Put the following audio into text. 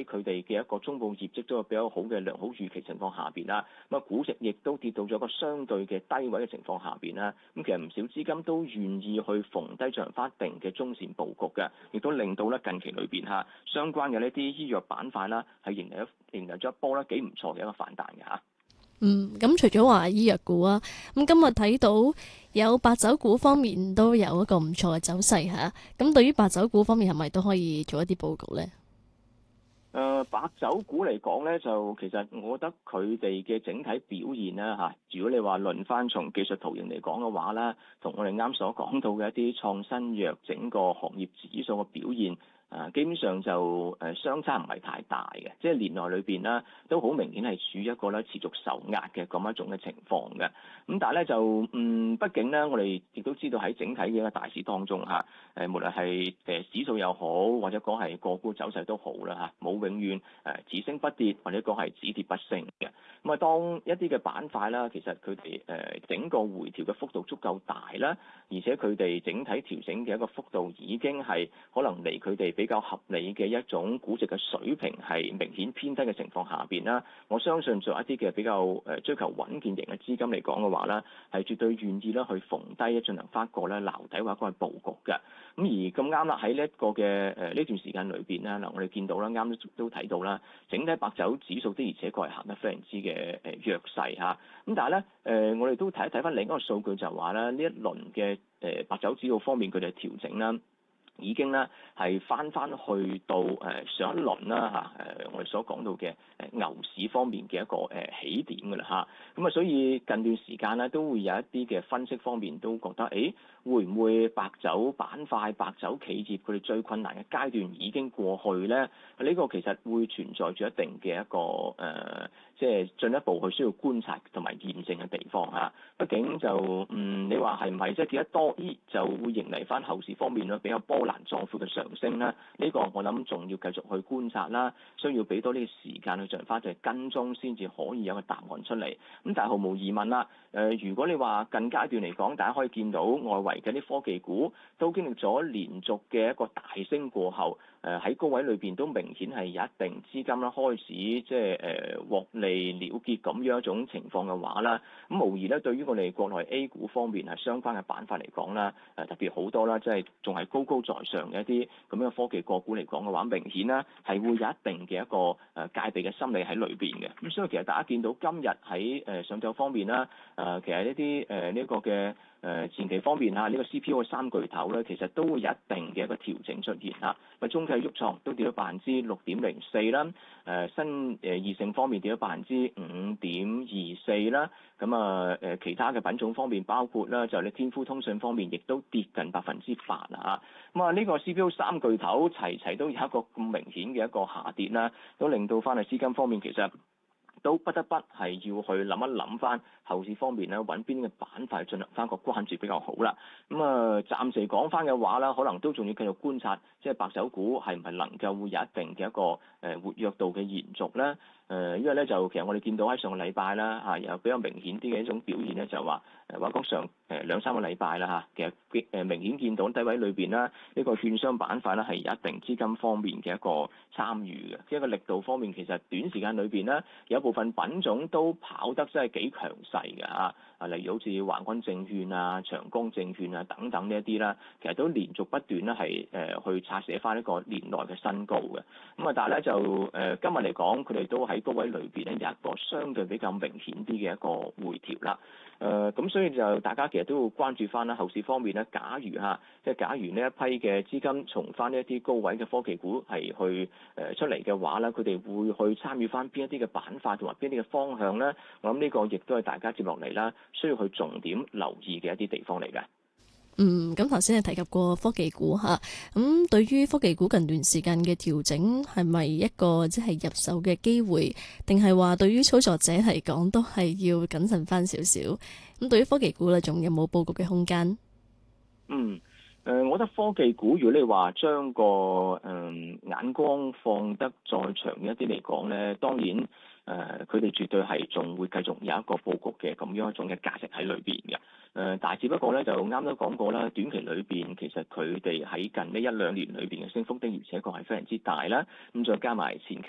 喺佢哋嘅一個中部業績都有比較好嘅良好預期情況下邊啦，咁啊估值亦都跌到咗個相對嘅低位嘅情況下邊啦，咁其實唔少資金都願意去逢低進行翻一定嘅中線佈局嘅，亦都令到咧近期裏邊嚇相關嘅呢啲醫藥板塊啦係迎嚟咗一波咧幾唔錯嘅一個反彈嘅嚇。 咁除咗話醫藥股啊，咁今日睇到有白酒股方面都有一個唔錯嘅走勢嚇。咁對於白酒股方面係咪都可以做一啲佈局呢？ 白酒股嚟講咧，就其實我覺得佢哋嘅整體表現咧嚇，如果你話論翻從技術圖形嚟講嘅話咧，同我哋啱所講到嘅一啲創新藥整個行業指數嘅表現。基本上就相差唔係太大嘅，即係年內裏邊咧都好明顯係處於一個咧持續受壓嘅咁一種嘅情況嘅。咁但係咧就畢竟咧我哋亦都知道喺整體嘅一個大市當中嚇，無論係指數又好，或者講係個股走勢都好啦嚇，冇永遠只升不跌，或者講係只跌不升嘅。咁啊，當一啲嘅板塊啦，其實佢哋整個回調嘅幅度足夠大啦，而且佢哋整體調整嘅一個幅度已經係可能離佢哋比較合理嘅一種估值嘅水平係明顯偏低嘅情況下邊啦，我相信做一啲嘅比較追求穩健型嘅資金嚟講嘅話咧，係絕對願意咧去逢低進行翻個咧撈底或者係佈局嘅。咁而咁啱啦，喺呢一個嘅呢段時間裏邊咧，嗱我哋見到啦，啱都睇到啦，整體白酒指數的而且確係行得非常之嘅弱勢嚇。咁但係咧我哋都睇一睇翻另一個數據就係話咧，呢一輪嘅白酒指數方面佢哋調整啦。已經咧係翻去到上一輪啦嚇我哋所講到嘅牛市方面嘅一個起點㗎啦嚇，咁啊所以近段時間咧都會有一啲嘅分析方面都覺得會唔會白酒板塊、白酒企業佢哋最困難嘅階段已經過去咧？呢個其實會存在住一定嘅一個即係進一步去需要觀察同埋驗證嘅地方嚇。畢竟就你話係唔係即係跌得多就會迎嚟翻後市方面咧比較波瀾壯闊嘅上升啦？呢個我諗仲要繼續去觀察啦，需要俾多啲時間去進行翻就係跟蹤先至可以有個答案出嚟。咁但係毫無疑問啦，如果你話近階段嚟講，大家可以見到外圍嘅啲科技股都經歷咗連續嘅一個大升過後，喺高位裏邊都明顯係有一定資金啦開始即係獲利了結咁樣一種情況嘅話啦，咁無疑咧對於我哋國內 A 股方面係相關嘅板塊嚟講啦，特別好多啦，即係仲係高高在上嘅一啲咁樣科技個股嚟講嘅話，明顯啦係會有一定嘅一個戒備嘅心理喺裏邊嘅。咁所以其實大家見到今日喺上晝方面啦，其實呢啲呢個嘅前期方面呢個 CPO 嘅三巨頭咧，其實都會有一定嘅一個調整出現嚇。中計鬱創都跌咗6.04%啦，新異性方面跌咗5.24%啦。咁其他嘅品種方面包括啦，就係天孚通訊方面亦都跌近8%啦嚇。咁呢個 CPO 三巨頭齊都有一個咁明顯嘅一個下跌啦，都令到翻嚟資金方面其實都不得不係要去諗一諗翻後市方面咧，揾邊啲嘅板塊進行翻個關注比較好啦。暫時講翻嘅話啦，可能都仲要繼續觀察，即係白酒股係唔係能夠會有一定嘅一個活躍度嘅延續咧？因為咧就其實我哋見到喺上個禮拜啦有比較明顯啲嘅一種表現咧，就係話話講上兩三個禮拜啦其實明顯見到低位裏邊啦，呢個券商板塊咧係有一定資金方面嘅一個參與嘅，即係個力度方面其實短時間裏邊咧有一部分品種都跑得真係幾強勢嘅嚇。例如好似橫軍證券啊、長江證券啊等等呢一啲啦，其實都連續不斷咧係去拆寫翻一個年內嘅新高嘅。但係咧就今日嚟講，佢哋都喺高位裏邊咧有一個相對比較明顯啲嘅一個回調啦。咁所以就大家其實都要關注翻啦，後市方面咧，假如呢一批嘅資金從翻呢一啲高位嘅科技股係去出嚟嘅話咧，佢哋會去參與翻邊一啲嘅板塊同埋邊一啲嘅方向咧？我諗呢個亦都係大家接落嚟啦，需要去重點留意嘅一啲地方嚟嘅。 咁頭先你提及過科技股嚇，咁對於科技股近段時間嘅調整係咪一個即係入手嘅機會，定係話對於操作者嚟講都係要謹慎翻少少？咁對於科技股咧，仲有冇佈局嘅空間？ 我覺得科技股如果你話將個眼光放得再長一啲嚟講咧，當然佢哋絕對係仲會繼續有一個佈局嘅咁樣一種嘅價值喺裏邊嘅。但係只不過咧就啱都講過啦，短期裏邊其實佢哋喺近呢1-2年裏邊嘅升幅的而且確係非常之大啦。咁再加埋前期